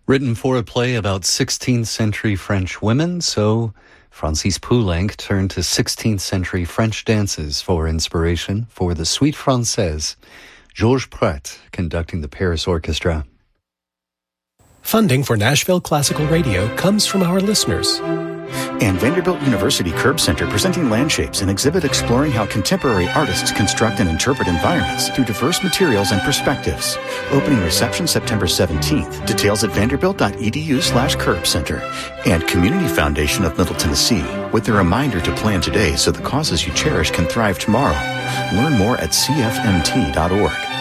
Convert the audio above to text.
Written for a play about 16th century French women, so Francis Poulenc turned to 16th century French dances for inspiration for the Suite Française. Georges Prat conducting the Paris Orchestra. Funding for Nashville Classical Radio comes from our listeners. And Vanderbilt University Curb Center presenting Landshapes, an exhibit exploring how contemporary artists construct and interpret environments through diverse materials and perspectives. Opening reception September 17th. Details at vanderbilt.edu/curbcenter. And Community Foundation of Middle Tennessee with a reminder to plan today so the causes you cherish can thrive tomorrow. Learn more at cfmt.org.